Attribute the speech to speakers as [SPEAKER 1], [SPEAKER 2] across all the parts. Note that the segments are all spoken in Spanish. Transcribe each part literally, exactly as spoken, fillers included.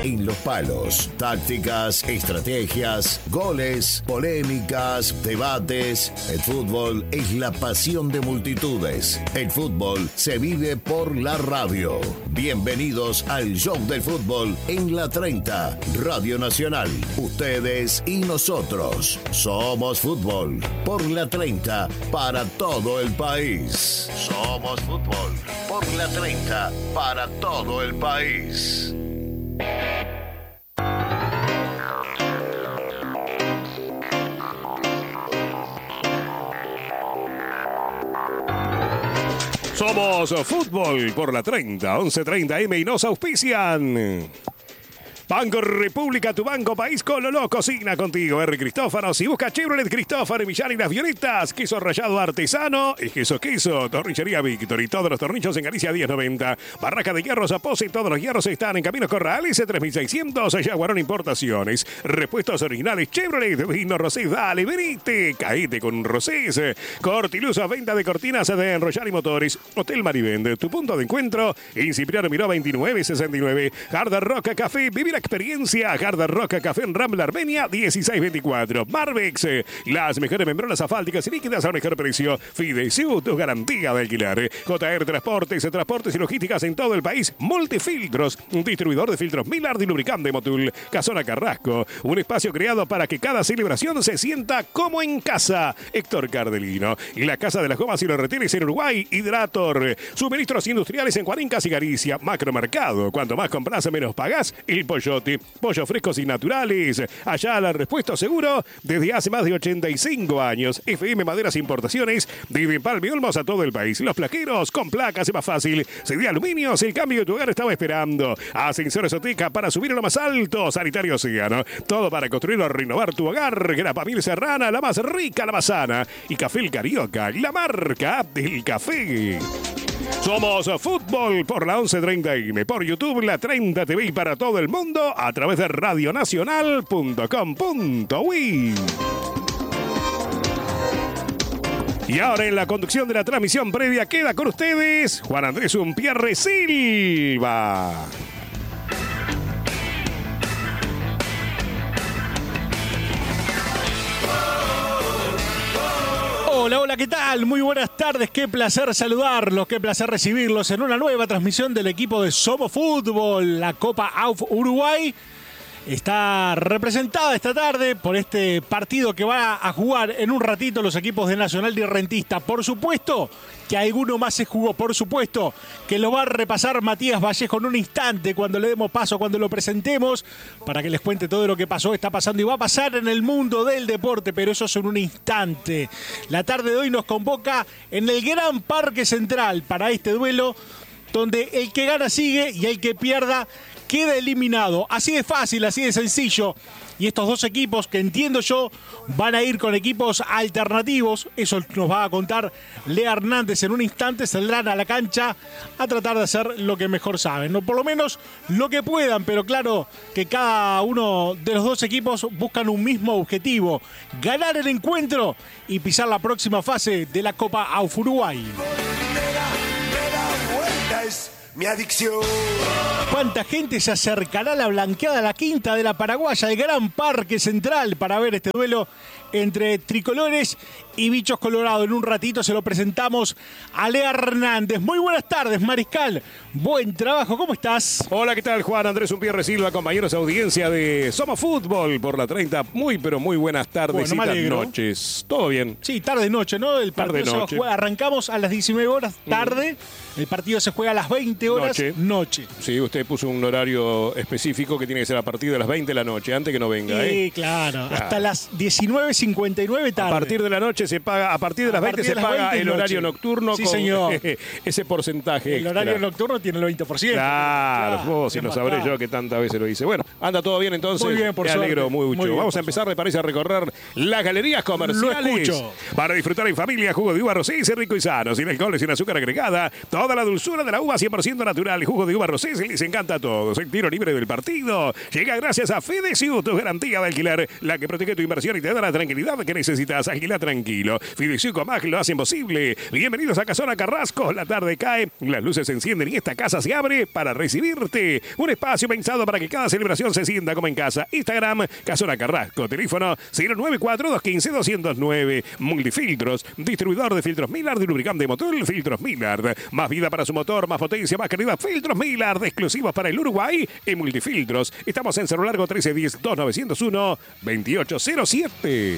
[SPEAKER 1] en los palos. Tácticas, estrategias, goles, polémicas, debates. El fútbol es la pasión de multitudes. El fútbol se vive por la radio. Bienvenidos al show del fútbol en la treinta, Radio Nacional. Ustedes y nosotros somos fútbol por la treinta para todo el país. Somos fútbol por la treinta para todo el país.
[SPEAKER 2] Somos fútbol por la treinta, once treinta eme y nos auspician. Banco República, tu banco país Cololó, cocina contigo, R. Cristófanos. Si busca Chevrolet Cristófaro y Millán y las violetas, queso rallado artesano y queso queso, tornillería Víctor y todos los tornillos en Galicia diez noventa. Barraca de hierros Apose, todos los hierros están en Caminos Corrales, tres mil seiscientos, Yaguarón Importaciones. Repuestos originales Chevrolet, vino Rosés, dale, venite, caete con un Rosés. Cortiluso, venta de cortinas de enrollar y motores. Hotel Marivend, tu punto de encuentro, en Cipriano Miró veintinueve sesenta y nueve. Hard Rock Café, vivir la experiencia. Hard Rock Café en Rambla Armenia dieciséis veinticuatro. Marvex, las mejores membranas asfálticas y líquidas al mejor precio. Fidesio, tu garantía de alquiler. J R Transportes, transportes y logísticas en todo el país. Multifiltros, un distribuidor de filtros Millard y lubricante Motul. Casona Carrasco, un espacio creado para que cada celebración se sienta como en casa. Héctor Cardelino, y la Casa de las Gomas y los Retenes en Uruguay. Hidrator, suministros industriales en Cuarincas y Galicia. Macromercado, cuanto más compras menos pagás. El Pollo Pollos frescos y naturales. Allá la respuesta seguro desde hace más de ochenta y cinco años. F M Maderas Importaciones. Desde Palme Olmos a todo el país. Los plaqueros con placas es más fácil. C D Aluminios, el cambio de tu hogar estaba esperando. Ascensores Oteca para subir a lo más alto. Sanitario Océano. Todo para construir o renovar tu hogar. Grapa Mil Serrana, la más rica, la más sana. Y Café El Carioca, la marca del café. Somos fútbol por la once treinta eme, por YouTube, la treinta T V y para todo el mundo a través de radionacional punto com punto uy. Y ahora en la conducción de la transmisión previa queda con ustedes Juan Andrés Umpierre Silva.
[SPEAKER 3] Hola, hola, ¿qué tal? Muy buenas tardes, qué placer saludarlos, qué placer recibirlos en una nueva transmisión del equipo de Somos Fútbol. La Copa A U F Uruguay está representada esta tarde por este partido que va a jugar en un ratito los equipos de Nacional y Rentista. Por supuesto que alguno más se jugó, por supuesto que lo va a repasar Matías Vallejo en un instante cuando le demos paso, cuando lo presentemos, para que les cuente todo lo que pasó, está pasando y va a pasar en el mundo del deporte, pero eso es en un instante. La tarde de hoy nos convoca en el Gran Parque Central para este duelo, donde el que gana sigue y el que pierda queda eliminado. Así de fácil, así de sencillo. Y estos dos equipos que entiendo yo van a ir con equipos alternativos. Eso nos va a contar Lea Hernández en un instante. Saldrán a la cancha a tratar de hacer lo que mejor saben. No, por lo menos lo que puedan. Pero claro que cada uno de los dos equipos buscan un mismo objetivo. Ganar el encuentro y pisar la próxima fase de la Copa A U F Uruguay.
[SPEAKER 4] Mi adicción.
[SPEAKER 3] ¿Cuánta gente se acercará a la blanqueada, a la quinta de la Paraguaya, el Gran Parque Central, para ver este duelo entre tricolores y bichos colorados? En un ratito se lo presentamos a Lea Hernández. Muy buenas tardes, Mariscal. Buen trabajo, ¿cómo estás?
[SPEAKER 2] Hola, ¿qué tal? Juan Andrés Umpierre Silva, compañeros de audiencia de Somos Fútbol por la treinta. Muy, pero muy buenas tardes y bueno, noches. ¿Todo bien?
[SPEAKER 3] Sí, tarde-noche, ¿no? El partido tarde, se juega, arrancamos a las diecinueve horas, tarde. Mm. El partido se juega a las veinte horas, noche. noche.
[SPEAKER 2] Sí, usted puso un horario específico que tiene que ser a partir de las veinte de la noche, antes que no venga,
[SPEAKER 3] sí,
[SPEAKER 2] ¿eh?
[SPEAKER 3] Claro. claro. Hasta las diecinueve cincuenta y nueve tarde.
[SPEAKER 2] A partir de la noche se paga, a partir de las a veinte se paga el noche. Horario nocturno
[SPEAKER 3] sí,
[SPEAKER 2] con
[SPEAKER 3] señor.
[SPEAKER 2] ese porcentaje
[SPEAKER 3] El
[SPEAKER 2] extra.
[SPEAKER 3] horario nocturno tiene el veinte por ciento.
[SPEAKER 2] Claro, claro vos, si lo sabré claro. yo que tantas veces lo hice. Bueno, anda todo bien entonces.
[SPEAKER 3] Muy bien, por
[SPEAKER 2] Me alegro
[SPEAKER 3] suerte.
[SPEAKER 2] mucho.
[SPEAKER 3] Muy bien,
[SPEAKER 2] Vamos a empezar, me parece, a recorrer las galerías comerciales.
[SPEAKER 3] Lo escucho.
[SPEAKER 2] Para disfrutar en familia, jugo de uva rosés, rico y sano, sin alcohol, sin azúcar agregada. Todo Toda la dulzura de la uva cien por ciento natural. El jugo de uva Rosés les encanta a todos. El tiro libre del partido llega gracias a Fidesiu, tu garantía de alquiler, la que protege tu inversión y te da la tranquilidad que necesitas. Alquila tranquilo. Fidesiu con Mag lo hacen posible. Bienvenidos a Casona Carrasco. La tarde cae, las luces se encienden y esta casa se abre para recibirte. Un espacio pensado para que cada celebración se sienta como en casa. Instagram, Casona Carrasco. Teléfono cero nueve cuatro, dos uno cinco, dos cero nueve. Multifiltros, distribuidor de filtros Millard, de lubricante de motor, filtros Millard. Más vida para su motor, más potencia, más calidad. Filtros Millard, exclusivos para el Uruguay en Multifiltros. Estamos en Cerro Largo trece diez, dos nueve cero uno, veintiocho cero siete.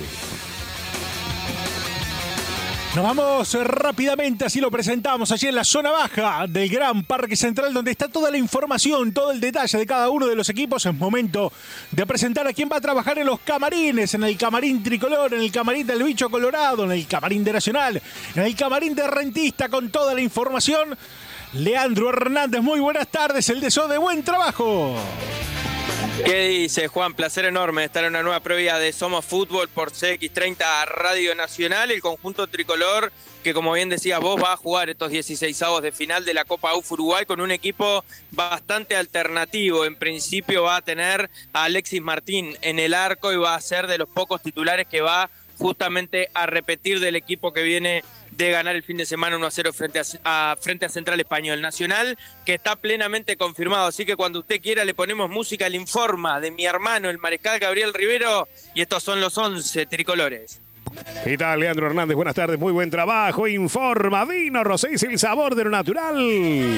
[SPEAKER 3] Nos vamos rápidamente, así lo presentamos allí en la zona baja del Gran Parque Central, donde está toda la información, todo el detalle de cada uno de los equipos. Es momento de presentar a quién va a trabajar en los camarines, en el camarín tricolor, en el camarín del Bicho Colorado, en el camarín de Nacional, en el camarín de Rentista, con toda la información. Leandro Hernández, muy buenas tardes, el deseo de buen trabajo.
[SPEAKER 5] ¿Qué dice, Juan? Placer enorme estar en una nueva previa de Somos Fútbol por C X treinta Radio Nacional. El conjunto tricolor que, como bien decías vos, va a jugar estos dieciseisavos de final de la Copa A U F Uruguay con un equipo bastante alternativo. En principio va a tener a Alexis Martín en el arco y va a ser de los pocos titulares que va justamente a repetir del equipo que viene de ganar el fin de semana uno a cero frente a, a, frente a Central Español. Nacional, que está plenamente confirmado, así que cuando usted quiera le ponemos música al Informa de mi hermano, el mariscal Gabriel Rivero, y estos son los once tricolores.
[SPEAKER 2] ¿Qué tal, Leandro Hernández? Buenas tardes, muy buen trabajo. Informa, vino Rosés, el sabor de lo natural.